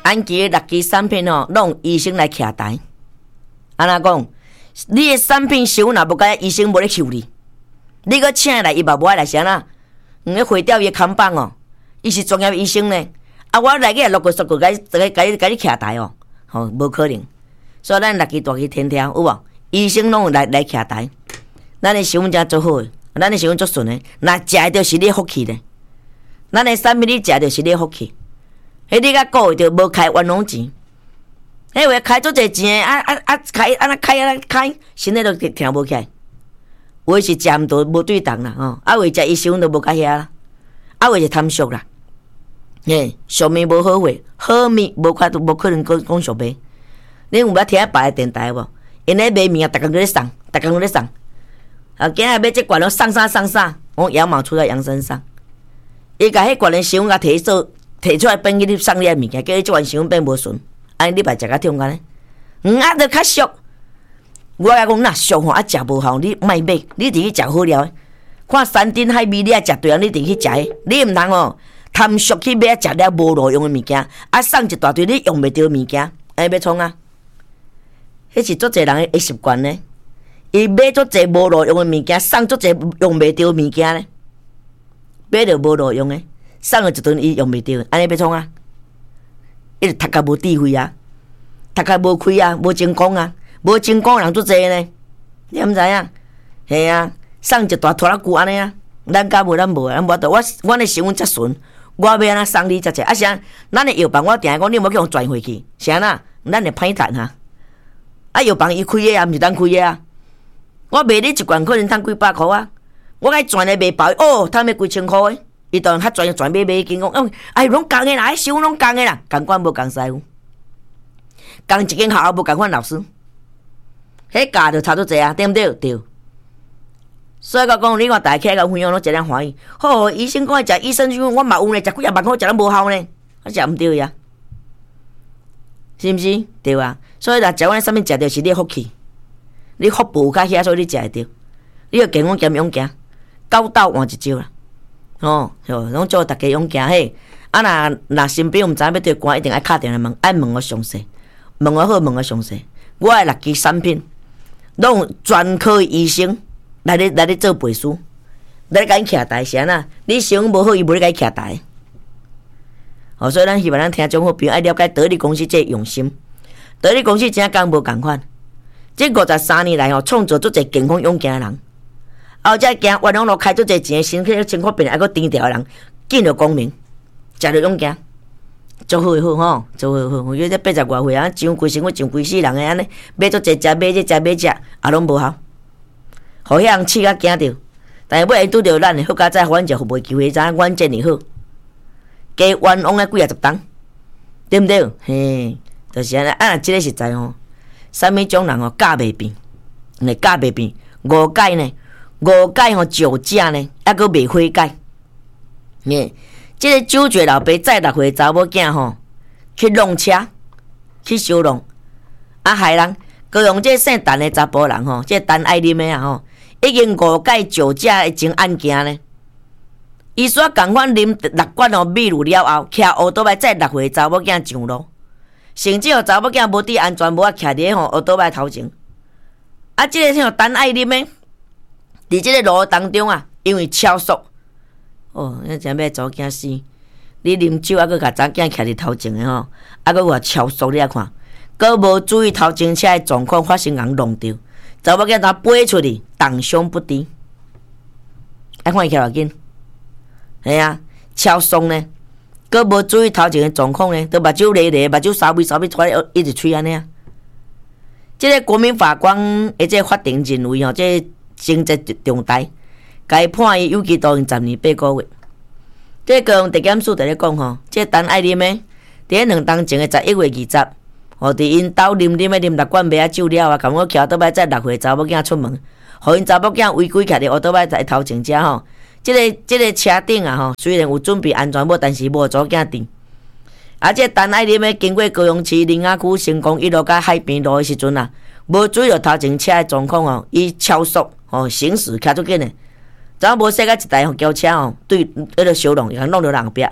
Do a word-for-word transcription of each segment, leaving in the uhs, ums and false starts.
安吉的六支产品吼，拢医生来徛台。安怎讲？你的产品收若无该医生无咧收你，你搁请来伊嘛无爱来啥啦？嗯，咧毁掉伊看板哦，伊是专业医生呢。啊，我来个六个十个，该该该该你徛台哦，吼、哦，无可能。所以咱六支大支天条有无？医生拢来来徛台，咱的新闻真做好诶，咱的新闻足顺诶。若食诶就是你福气咧，咱的产品你食就是你福气。迄你甲顾着无开冤枉钱，迄话开足侪钱啊啊啊开安那开安那开，身体都听无起来。有诶是食毋到无对档啦吼，啊为食医生都无甲遐啦，啊为是贪俗啦。嘿，俗面无好话，好面无可无可能讲讲俗面。你有捌听别个电台无？因咧卖面啊，逐工咧送，逐工咧送。啊，今日买即罐咯，送啥送啥，我羊毛出在羊身上。伊甲迄罐的新闻甲摕做。摕出来变去你送你诶物件，叫你即款新闻变无顺，安尼你别食甲痛安尼。嗯啊，着较俗。我甲讲若俗吼，啊食无效，你莫买，你伫去食好料诶。看山珍海味，你爱食对啊，你伫去食诶。你毋通哦，贪俗去买啊食了无路用诶物件，啊送一大堆你用袂着物件，安尼要创啊？迄是足侪人诶习惯呢。伊买足侪无路用诶物件，送足侪用袂着物件呢，买着无路用诶。送了一顿伊用袂着，安尼要创啊？伊就读甲无智慧啊，读甲无开啊，无成功啊，无成功人足侪呢，你毋知影？系啊，送一大拖拉久安尼啊，咱甲无咱无，咱无得我我的新闻遮顺，我要安怎送你遮济？啊啥？咱的药房我定讲你无去互转回去，啥啦？咱会歹赚哈。啊药房伊开的啊，毋是咱开的啊。我卖你一罐可能赚几百箍啊，我甲转来卖包哦，赚要几千箍的。伊当然较专业，专买买经讲，嗯，哎，拢共个啦，迄收拢共个啦，共管无共师傅，共一间学校无共款老师，迄价就差足济啊，对毋对？对。所以讲讲，你看大家起来分享拢一样欢喜。好，医生讲爱食益生菌，我嘛有呢，食几啊万箍食了无效呢，我食毋对呀，是毋是？对啊。所以若食阮啥物食着是你福气，你福报较遐，所以你食会着。你要健康健勇行，九斗换一招啦。哦，吼，拢祝大家勇行嘿。啊，若若身边毋知影要对关，一定爱敲电话问，爱问我详细，问我好，问我详细。我诶六支产品，拢专科医生来咧来咧做背书，来咧甲因徛台是安那？你伤无好，伊无咧甲伊徛台。哦，所以咱希望咱听众好朋友爱了解德力公司这用心。德力公司真讲无共款，这五十三年来吼，创造足侪健康勇行诶人。后才行冤枉路开足侪钱，身体情况变还阁低调诶人，见着光明，食着勇行，做好好吼，做好好。我觉得八十外岁啊，上规身躯上规世人诶安尼，买足侪食买这食买这，也拢无效，互遐人气甲惊着。但是尾因拄着咱诶好佳哉，互阮一个服务机会，知影阮这么好，加冤枉诶几啊十档，对毋对？嘿，就是安尼。啊，即个实在吼，啥物种人吼，教袂变，你教袂变，误解呢？误解吼酒驾呢，还阁袂悔改。耶，即个酒醉老爸载六岁查某囝吼去弄车，去修弄，啊害人，佮用这姓陈的查甫人吼，这陈爱啉的啊吼，已经误解酒驾的前案件呢。伊煞共款啉六罐哦米露了后，骑乌多摆载六岁查某囝上路，甚至哦查某囝无注意安全，无啊徛伫吼乌多摆头前。啊，即、這个像陈爱啉的。伫即个路当中啊，因为超速，哦，那真要早惊死！你啉酒啊，佮甲查囝徛伫头前的吼，啊，佮话超速，你啊看，佮无注意头前车的状况发生，人弄着，查某囝他飞出去，重伤不治。爱看伊徛偌紧，系啊，超速呢，佮无注意头前的状况呢，都目睭咧咧，目睭沙微沙微出来，一直吹安尼啊。即、這个国民法官诶，即个法庭认为吼，即、這個性质重大，该判伊有期徒刑十年八个月。这高雄地检署在咧讲吼，这陈爱啉的，伫咧两当前的十一月二十，吼，伫因兜啉啉的啉六罐麦仔酒了啊，共我徛倒摆载六岁查某囝出门，互因查某囝违规徛伫乌倒摆在头前遮吼。即、這个即、這个车顶啊吼，虽然有准备安全帽，但是无查某囝顶。啊，这陈爱啉的经过高雄市林雅区成功一路到海边路的时阵啊，无注意到头前车的状况哦，伊超速。哦，行驶开足紧诶，怎无说甲一台吼轿车吼对迄个小龙，伊弄到人壁，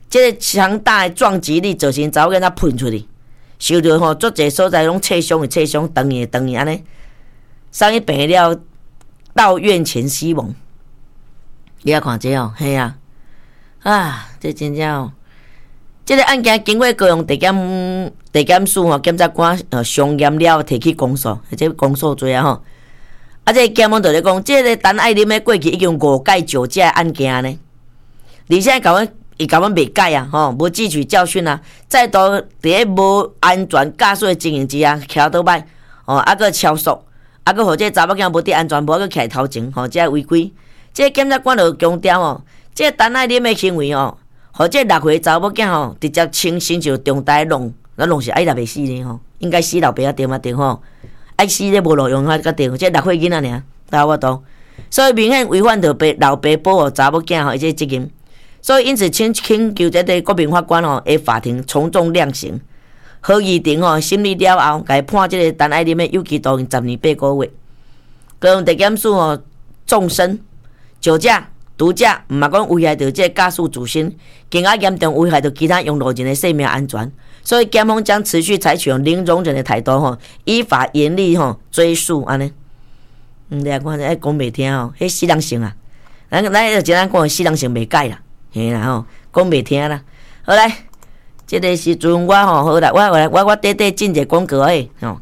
这个强大的撞击力造成查某囡仔喷出去，受到吼足侪所在拢刺伤的刺伤，断去断去安尼，送去病了，到院前死亡。你啊看这哦，嘿啊，啊，这真正哦，这个案件经过高雄地检地检署吼检察官呃上验了，提起公诉，这公诉罪啊吼。啊，这检方就咧讲，这个陈爱玲的过去已经五届酒驾案件呢，而且甲阮。伊甲阮袂改啊，吼，无汲取教训啊，再度伫咧无安全驾驶的情形之下，徛倒摆，哦，啊个超速，啊个互这查某囝无伫安全帽，个徛头前，吼，这违规。这检察官就强调哦，这陈爱玲的行为哦，互这六岁查某囝吼，直接亲身受重大弄，那弄是爱若袂死呢吼，应该死老爸啊对嘛对吼，爱死咧无路用啊个对，这六岁囡仔尔，大我都，所以明显违反着爸老爸保护查某囝吼，伊这责任。所以因此，请请求这个国民法官吼，下法庭从重量刑。合议庭吼审理了后，该判这个陈爱玲的有期徒刑十年八个月。高雄地检署吼纵深酒驾、毒驾，毋嘛讲危害到这个驾驶自身，更加严重危害到其他用路人的生命安全。所以检方将持续采取零容忍的态度吼，依法严厉吼追诉安尼。嗯，你看这讲袂听吼，迄死人性啊！咱咱就简单讲，死人性袂改啦。嘿啦吼，讲袂听啦。好来，这个时阵我吼好啦，我我我我短短进一个广告诶吼。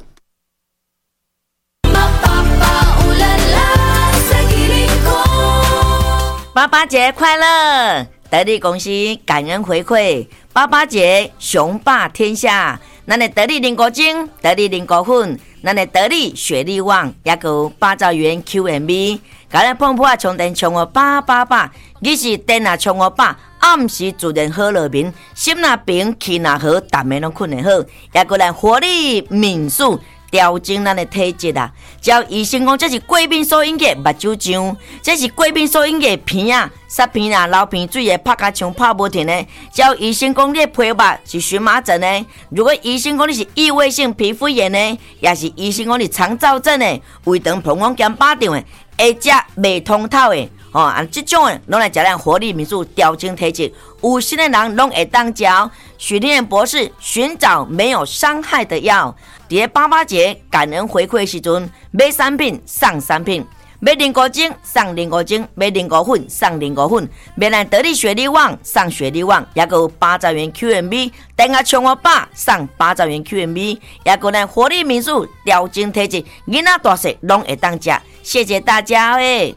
爸爸节快乐！得力公司感恩回馈，爸爸节雄霸天下。咱的得力零果精、得力零果粉、咱的得力雪力旺，也有八兆元 Q M B， 甲咱碰破充电充我八八八，日是电啊充我八，暗时自然好乐眠，心若平气若好，逐暝拢困得好，也有咱活力敏速。调整咱的体质啊！只要医生讲这是过敏所引起目睭胀，这是过敏所引起鼻啊、塞鼻啊、流鼻水的拍甲枪拍无停的。只要医生讲你的皮肤是荨麻疹的，如果医生讲你是异位性皮肤炎的，也是医生讲你肠燥症的、胃肠膀胱炎巴掌的，会食未通透的。哦，啊，这种诶，拢来食咱活力民宿调整体质，有心的人拢会当食。许天元博士寻找没有伤害的药，伫八八节感恩回馈时阵，买产品送产品，买零果精送零果精，买零果粉送零果粉，买咱得力雪力旺送雪力旺，也有八兆元 Q M B， 等下冲我爸送八兆元 Q M B， 也有咱活力民宿调整体质，囡仔大细拢会当食。谢谢大家诶！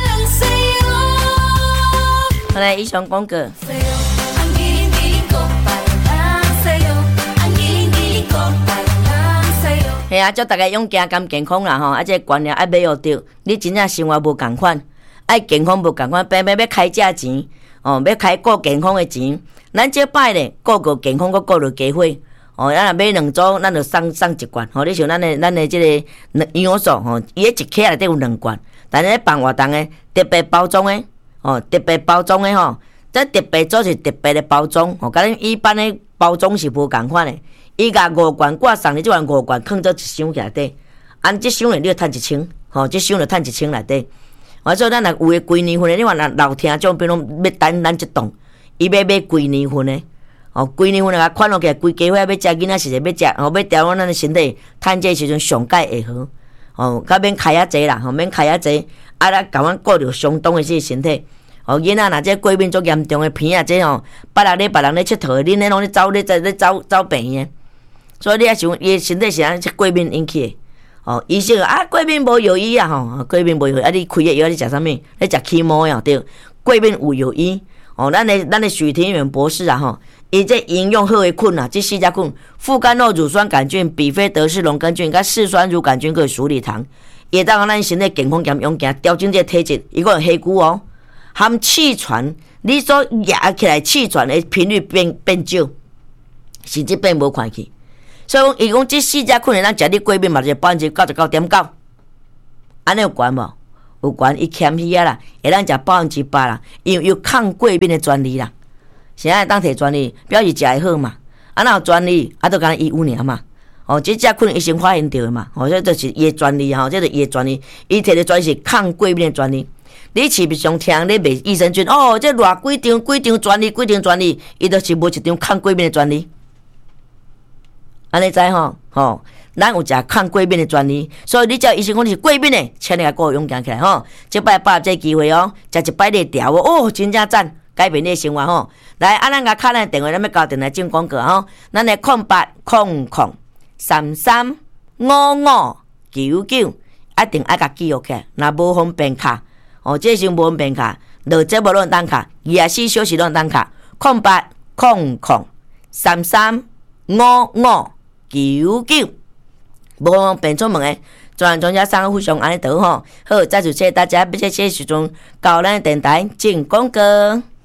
好来，以上广告。系啊，祝大家勇健甘健康啦吼！啊，这观念爱买学着，你真正生活无共款，爱健康无共款，偏偏要开价钱哦，要开顾健康的钱。咱这摆咧，顾个健康，个顾着加伙哦。咱若买两组，咱就送送一罐吼。你像咱的咱的这个营养素吼，伊个一克内底有两罐，但是咧放活动的特别包装的哦，特别包装的吼，这特别做是特别的包装哦，甲咱一般的包装是无共款的。伊甲五罐挂送你即罐五罐，放做一箱内底，按即箱咧你就趁一千，吼，即箱就趁一千内底。我说咱若有诶规年份诶，你看老听众比如要等咱一栋，伊要买规年份诶，哦，规年份甲款落起来，规家伙要食囡仔是要食，吼，要调阮咱诶身体，趁这时阵上届会好，哦，较免开遐济啦，吼，免开遐济，啊，咱甲阮顾着相当诶即个身体。哦，囡仔若这过敏足严重诶鼻啊，这吼，别人咧别人咧佚佗，恁咧拢咧走咧在咧走走病诶。所以你也想，伊身体是安即过敏引起的。哦，医生啊，过敏无药医啊，吼，过敏无药，啊，你开个药你食啥物？你食起毛呀？对，过敏有药医。哦，咱的咱的许天元博士啊，吼，伊这应用好的菌啊，这四只菌：副甘酪乳酸杆菌、比菲德氏龙根菌、甲嗜酸乳杆菌，佮鼠李糖，会当咱身体健康兼勇健，调整这体质。伊个有黑菇哦，含气喘，你所压起来气喘的频率变变少，甚至变无看去。所以讲，伊讲这四只菌，咱食你过敏嘛，就百分之九十九点九，安尼有悬无？有悬，伊欠虚啊啦，会咱食百分之百啦，因为有抗过敏的专利啦。现在当摕专利，表示食会好嘛。啊，哪有专利？啊，都敢伊有尔嘛。哦，这只菌医生发现到的嘛。哦，这就是伊的专利吼，这是伊的专利。伊摕的专利是抗过敏的专利。 你市面上听咧卖益生菌，哦，这偌几张几张专利，几张专利，伊都是无一张抗过敏的专利。安尼知吼吼，咱有食抗过敏的专利，所以你只要医生讲你是过敏的，请你甲我勇敢起来吼。即摆把握这机会哦，食一摆咧条哦，哦，真正赞，改变你的生活吼。来，啊，咱甲卡咱电话，咱要交电来进广告吼。咱的空八空空三三五五九九，一定爱甲记录起来。若无方便卡，哦，这是无方便卡，落节目拢当卡，二十四小时拢当卡。空八空空三三五五九九，无方便出门的，专专家三互相安尼倒吼。好，再次谢谢大家，谢谢时阵到咱电台进广告。